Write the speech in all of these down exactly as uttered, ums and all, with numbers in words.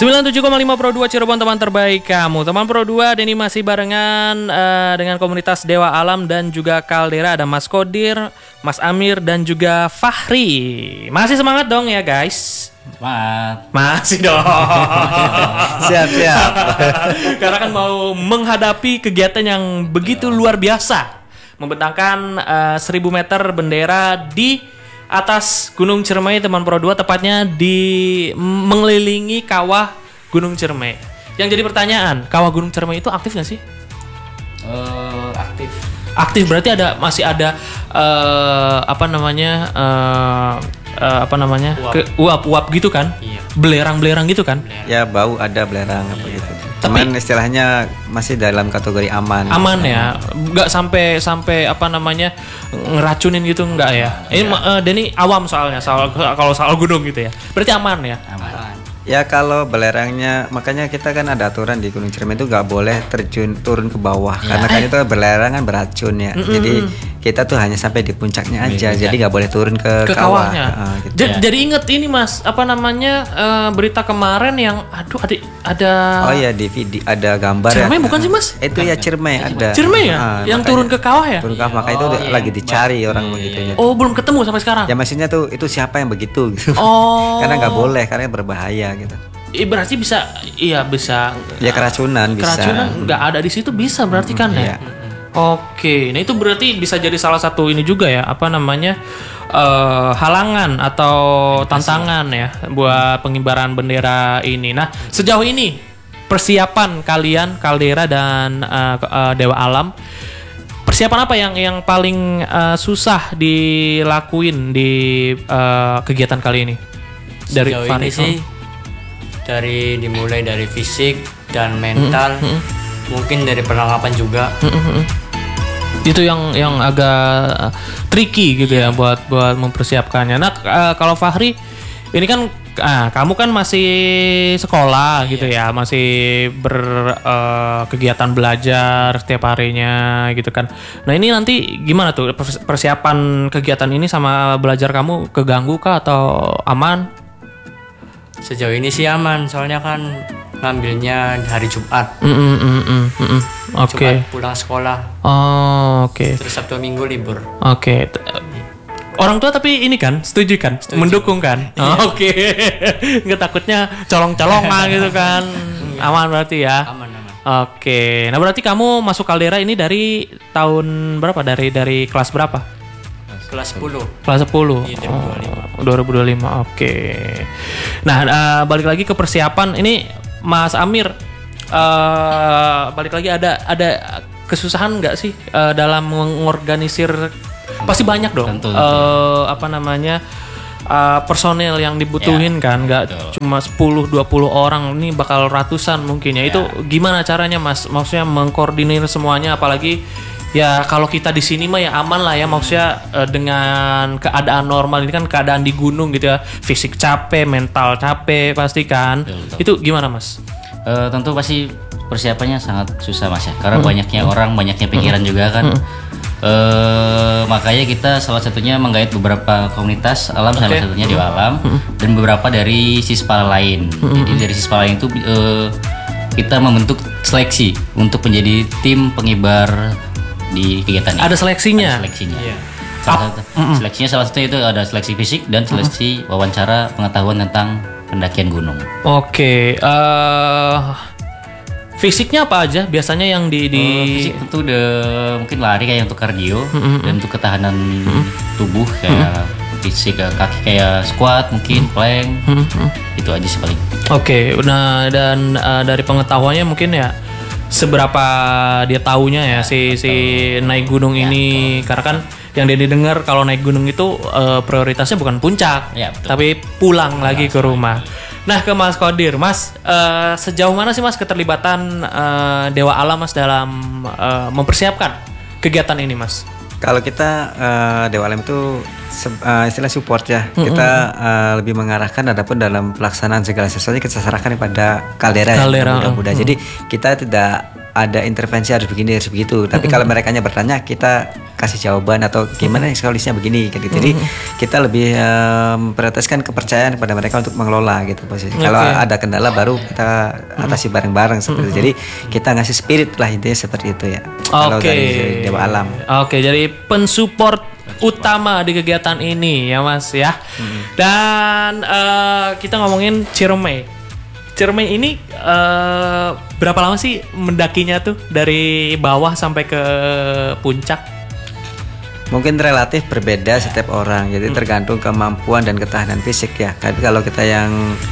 sembilan puluh tujuh koma lima Pro dua Cirebon, teman terbaik kamu. Teman Pro dua, Denny masih barengan uh, dengan komunitas Dewa Alam dan juga Caldera. Ada Mas Kodir, Mas Amir, dan juga Fahri. Masih semangat dong ya guys? Semangat. Masih dong. Siap-siap. Karena kan mau menghadapi kegiatan yang begitu luar biasa. Membentangkan uh, seribu meter bendera di atas Gunung Ciremai, teman Pro dua, tepatnya di mengelilingi kawah Gunung Ciremai. Yang jadi pertanyaan, kawah Gunung Ciremai itu aktif nggak sih? Uh, aktif. Aktif berarti ada masih ada uh, apa namanya uh, uh, apa namanya uap. Ke, uap-uap gitu kan? Iya. Belerang-belerang gitu kan? Belerang. Ya bau ada belerang apa Iya. gitu. Tapi- Cuman istilahnya masih dalam kategori aman. Aman ya, nggak sampai sampai apa namanya ngeracunin gitu, nggak ya? Ini uh, Denny awam soalnya soal kalau soal gunung gitu ya. Berarti aman ya? Aman. Ya kalau belerangnya, makanya kita kan ada aturan di Gunung Ciremai itu nggak boleh terjun turun ke bawah Ya. karena kan itu belerang kan beracun ya. Jadi kita tuh hanya sampai di puncaknya aja, Puncak. jadi nggak boleh turun ke, Ke kawah. kawahnya. Ah, gitu. Ja- Ya. Jadi inget ini Mas, apa namanya eh, berita kemarin yang aduh ada ada Oh ya di video ada gambar Ciremai ya. bukan sih, Mas? Itu ya Ciremai ada. Ciremai ya? Ah, Yang makanya- turun ke kawah ya? Turun ke kawah, makanya itu Oh, iya. lagi dicari orang Iya, begitu. iya. Ya. Oh, belum ketemu sampai sekarang. Ya maksudnya tuh itu siapa yang begitu gitu. Oh. Karena nggak boleh, karena berbahaya gitu. Eh, berarti bisa iya bisa. Ya keracunan bisa. Keracunan nggak ada di situ bisa berarti kan ya? Iya. Oke, nah itu berarti bisa jadi salah satu ini juga ya, apa namanya eh, halangan atau tantangan ya buat pengibaran bendera ini. Nah sejauh ini persiapan kalian Caldera dan eh, eh, Dewa Alam, persiapan apa yang yang paling eh, susah dilakuin di eh, kegiatan kali ini? Dari Sejauh Fahri. ini sih dari dimulai dari fisik dan mental, mungkin dari perlengkapan juga. Itu yang yang agak tricky gitu ya buat buat mempersiapkannya. Nah eh, kalau Fahri ini kan ah, kamu kan masih sekolah gitu ya, masih berkegiatan belajar setiap harinya gitu kan. Nah ini nanti gimana tuh pers- persiapan kegiatan ini sama belajar kamu, keganggu kah atau aman? Sejauh ini sih aman, soalnya kan ngambilnya hari Jumat. Mm, mm, mm, mm, mm, mm. Oke. Jumat pulang sekolah, Oh, oke. terus Sabtu Minggu libur. Oke. T- Orang tua tapi ini kan setuju kan, mendukung kan. Oh, oke. Nggak takutnya colong-colongan gitu kan. Aman berarti ya. Aman aman. Oke. Nah berarti kamu masuk Caldera ini dari tahun berapa? Dari dari kelas berapa? Kelas sepuluh. Kelas sepuluh. Iya, dua ribu dua puluh lima. Oh, dua ribu dua puluh lima. Oke. Nah, eh, balik lagi ke persiapan ini Mas Amir, eh, balik lagi ada ada kesusahan nggak sih eh, dalam mengorganisir? Pasti banyak dong. Tentu, tentu. eh, apa namanya? eh, personel yang dibutuhin kan, nggak betul. cuma sepuluh dua puluh orang, ini bakal ratusan mungkin ya. Itu gimana caranya Mas? Maksudnya mengkoordinir semuanya, apalagi ya kalau kita di sini mah ya aman lah ya, maksudnya eh, dengan keadaan normal ini kan keadaan di gunung gitu ya, fisik capek, mental capek pasti kan. Betul, betul. Itu gimana Mas? Eh, tentu pasti persiapannya sangat susah Mas ya, karena banyaknya orang, banyaknya pikiran juga kan. Eh, makanya kita salah satunya menggait beberapa komunitas alam, salah Oke. satunya Dewa Alam, dan beberapa dari Sispala lain. Jadi dari Sispala lain itu eh, kita membentuk seleksi untuk menjadi tim pengibar di kegiatan ini. Ada seleksinya? Ada seleksinya. Iya. Salah satu, seleksinya salah satunya itu ada seleksi fisik dan seleksi wawancara pengetahuan tentang pendakian gunung. Oke, eh fisiknya apa aja biasanya yang di di Eh, fisik tentu udah mungkin lari kayak untuk kardio dan untuk ketahanan tubuh kayak fisik kayak kaki kayak squat mungkin plank itu aja sih paling. Oke, nah dan eh, dari pengetahuannya mungkin ya seberapa dia taunya ya si si naik gunung ini, karena kan yang dia didengar kalau naik gunung itu eh, prioritasnya bukan puncak, Ya, betul. tapi pulang lagi ke rumah. Nah ke Mas Kodir, Mas eh, sejauh mana sih Mas keterlibatan eh, Dewa Alam Mas dalam eh, mempersiapkan kegiatan ini Mas? Kalau kita eh, Dewa Alam itu se- eh, istilah support ya. Kita eh, lebih mengarahkan, adapun dalam pelaksanaan segala sesuatu kita serahkan kepada Caldera, Caldera, yang mudah-mudah. Jadi kita tidak ada intervensi harus begini harus begitu. Tapi kalau mereka bertanya, kita kasih jawaban atau gimana mm-hmm. solusinya begini kayak gitu. Jadi mm-hmm. kita lebih um, prioritaskan kepercayaan kepada mereka untuk mengelola gitu posisi. Okay. Kalau ada kendala baru kita atasi mm-hmm. bareng-bareng seperti mm-hmm. itu. Jadi kita ngasih spirit lah intinya seperti itu ya. Oke. Kalau dari Dewa Alam. Oke, okay, jadi pensupport utama di kegiatan ini ya Mas ya. Hmm. Dan uh, kita ngomongin Ciremai. Ciremai ini uh, berapa lama sih mendakinya tuh dari bawah sampai ke puncak? Mungkin relatif berbeda setiap orang. Jadi hmm. tergantung kemampuan dan ketahanan fisik ya. Tapi kalau kita yang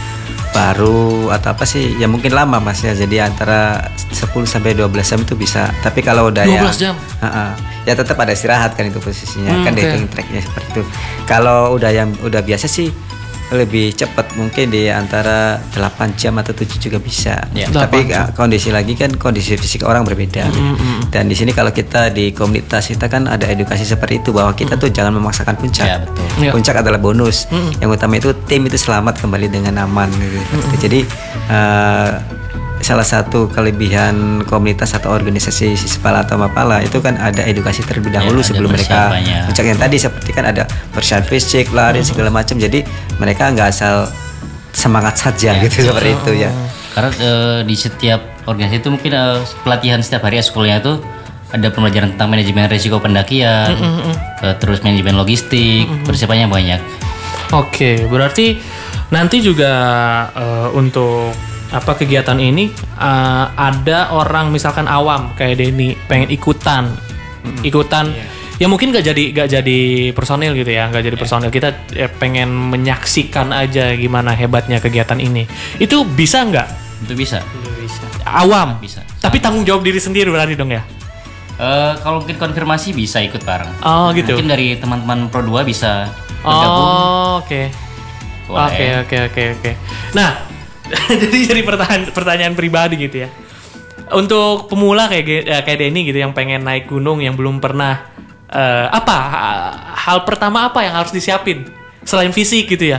baru atau apa sih ya mungkin lama Mas ya, jadi antara sepuluh sampai dua belas jam itu bisa. Tapi kalau udah dua belas jam? Uh-uh, ya tetap ada istirahat kan itu posisinya hmm, kan okay. Dating tracknya seperti itu. Kalau udah yang udah biasa sih lebih cepat, mungkin di antara delapan jam atau tujuh juga bisa ya. Tapi jam. Kondisi lagi kan kondisi fisik orang berbeda mm-hmm. Dan di sini kalau kita di komunitas kita kan ada edukasi seperti itu bahwa kita mm-hmm. tuh jangan memaksakan puncak ya, betul. Puncak ya. Adalah bonus mm-hmm. Yang utama itu tim itu selamat kembali dengan aman gitu. Mm-hmm. Jadi uh, salah satu kelebihan komunitas atau organisasi Sisipala atau Mapala itu kan ada edukasi terlebih dahulu ya, sebelum mereka puncak yang tadi seperti kan ada persiapan fisik, lari segala macam. Jadi mereka nggak asal semangat saja ya, gitu seperti oh. itu ya. Karena uh, di setiap organisasi itu mungkin uh, pelatihan setiap hari sekolahnya itu ada pembelajaran tentang manajemen risiko pendakian, mm-hmm. uh, terus manajemen logistik, mm-hmm. persiapannya banyak. Oke, berarti nanti juga uh, untuk apa kegiatan ini uh, ada orang misalkan awam kayak Denny pengen ikutan mm-hmm. ikutan yeah. Ya mungkin gak jadi gak jadi personil gitu ya, gak jadi yeah. personil, kita ya, pengen menyaksikan aja gimana hebatnya kegiatan ini, itu bisa nggak? Itu bisa. Itu bisa awam bisa, tapi tanggung jawab diri sendiri berarti dong ya. Uh, kalau mungkin konfirmasi bisa ikut bareng. Oh gitu. Mungkin dari teman-teman Pro dua bisa bergabung. Oh oke oke oke oke oke nah jadi jadi pertanyaan pertanyaan pribadi gitu ya. Untuk pemula kayak kayak Denny gitu yang pengen naik gunung yang belum pernah, uh, apa hal pertama apa yang harus disiapin selain fisik gitu ya?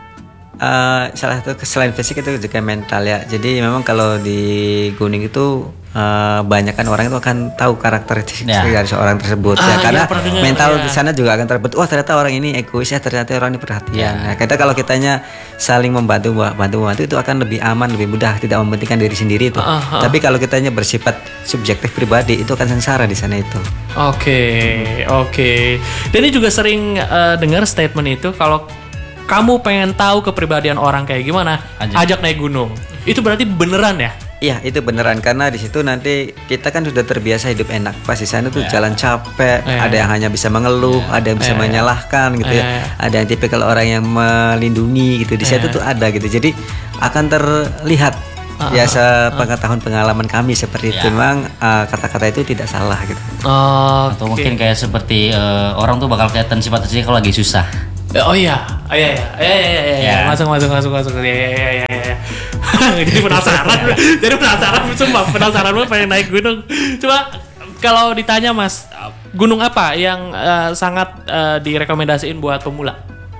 Uh, salah satu selain fisik itu juga mental ya. Jadi memang kalau di gunung itu uh, banyak kan orang itu akan tahu karakteristik ya. Dari seorang tersebut ah, ya karena ya, mental ya. Di sana juga akan terbentuk. Wah ternyata orang ini egois ya, ternyata orang ini perhatian. Ya. Nah, kita kalau kitanya saling membantu bantu bantu itu akan lebih aman, lebih mudah, tidak mementingkan diri sendiri itu. Uh, uh. Tapi kalau kitanya bersifat subjektif pribadi itu akan sengsara di sana itu. Oke okay, oke. Okay. Dan ini juga sering uh, dengar statement itu kalau kamu pengen tahu kepribadian orang kayak gimana, ajak, ajak naik gunung. Itu berarti beneran ya? Iya itu beneran karena di situ nanti kita kan sudah terbiasa hidup enak. Pas di sana tuh yeah. jalan capek, yeah. ada yang hanya bisa mengeluh, yeah. ada yang bisa yeah. menyalahkan gitu yeah. ya. Ada yang tipikal orang yang melindungi gitu. Di situ yeah. tuh ada gitu. Jadi akan terlihat uh, biasa uh, pengetahuan pengalaman kami seperti yeah. itu. Memang uh, kata-kata itu tidak salah gitu. Oh, atau okay. mungkin kayak seperti uh, orang tuh bakal kelihatan sifatnya kalau lagi susah. Oh iya, oh iya, iya, iya, iya, iya, iya, masuk, masuk, masuk, masuk, iya, iya, iya, iya. Jadi penasaran, jadi penasaran, sumpah penasaran banget pengen naik gunung. Cuma kalau ditanya Mas, gunung apa yang uh, sangat uh, direkomendasiin buat pemula?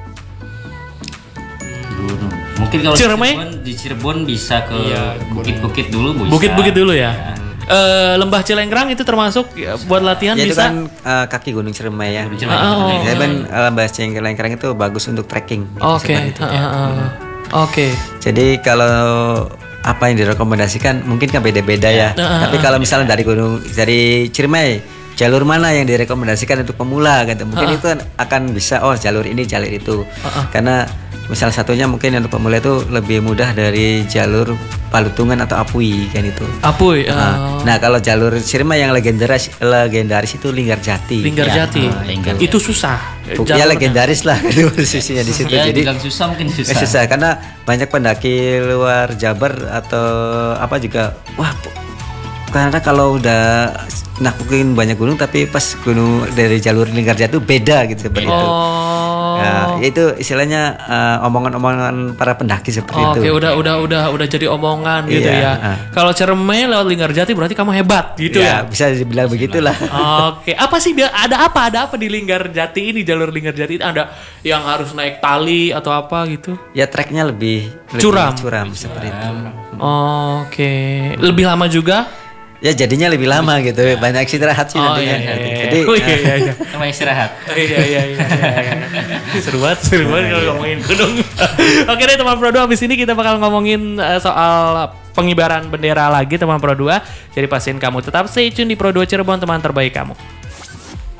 Gunung, mungkin kalau Ciremai? Cirebon, di Cirebon bisa ke iya, bukit-bukit dulu, bisa. Bukit-bukit dulu ya. ya. Uh, Lembah Cilengkrang itu termasuk ya, buat latihan ya, bisa? Itu kan uh, kaki Gunung Ciremai ya. Oh, oh, Saya kan uh, Lembah Cilengkrang itu bagus untuk trekking. Oke. Okay. Uh, uh, uh. Oke. Okay. Jadi kalau apa yang direkomendasikan mungkin kan beda-beda ya. Uh, uh, Tapi kalau misalnya dari Gunung dari Ciremai, jalur mana yang direkomendasikan untuk pemula gitu. Mungkin uh, uh. itu akan bisa oh jalur ini jalur itu. Uh, uh. Karena misal satunya mungkin untuk pemula itu lebih mudah dari jalur Palutungan atau Apui kan itu. Apui. Uh. Nah, nah kalau jalur Ciremai yang legendaris legendaris itu Linggarjati. Linggarjati. Ya, Linggar. Itu susah. Ya legendaris lah posisinya di situ. Ya, jadi susah mungkin susah. Susah karena banyak pendaki luar Jabar atau apa juga wah karena kalau udah nakukin banyak gunung tapi pas gunung dari jalur Linggarjati itu beda gitu seperti oh. itu. Ya, itu istilahnya uh, omongan-omongan para pendaki seperti oh, itu. Oke, udah udah udah udah jadi omongan gitu iya, ya. Uh. Kalau Ciremai lewat Linggarjati berarti kamu hebat gitu ya. Ya, bisa dibilang begitulah. Oke, apa sih ada apa ada apa di Linggarjati ini jalur Linggarjati ini ada yang harus naik tali atau apa gitu? Ya treknya lebih, lebih curam, curam seperti itu. Oke, lebih lama juga? ya jadinya lebih lama gitu. Banyak istirahat sih Oh, nantinya. iya, iya, iya. Jadi Oh, iya, iya, iya. Sama istirahat. Oh, iya, iya, iya, iya. Seru banget, seru banget kalau ngomongin gunung. Oke deh teman Pro dua, abis ini kita bakal ngomongin uh, soal pengibaran bendera lagi teman Pro dua. Jadi pastiin kamu tetap stay tune di Pro dua Cirebon, teman terbaik kamu.